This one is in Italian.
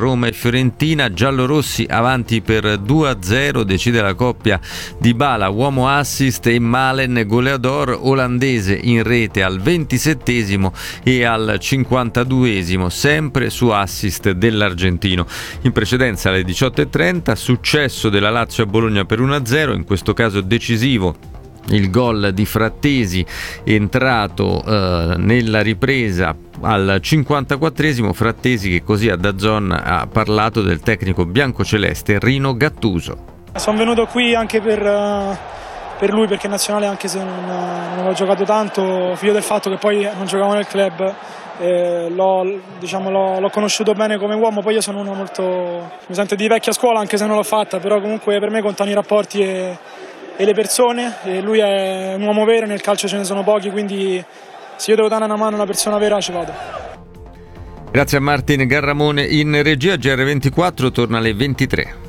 Roma e Fiorentina, giallorossi avanti per 2-0, decide la coppia Dybala uomo assist e Malen goleador, olandese in rete al 27esimo e al 52esimo, sempre su assist dell'argentino. In precedenza alle 18:30 successo della Lazio a Bologna per 1-0, in questo caso decisivo il gol di Frattesi entrato nella ripresa al 54esimo. Frattesi che così a DAZN ha parlato del tecnico biancoceleste Rino Gattuso. Sono venuto qui anche per lui, perché in nazionale, anche se non ho giocato tanto, figlio del fatto che poi non giocavo nel club, l'ho conosciuto bene come uomo. Poi io sono uno mi sento di vecchia scuola, anche se non l'ho fatta, però comunque per me contano i rapporti e le persone, e lui è un uomo vero, nel calcio ce ne sono pochi, quindi se io devo dare una mano a una persona vera ci vado. Grazie a Martin Garramone in regia. GR24 torna alle 23.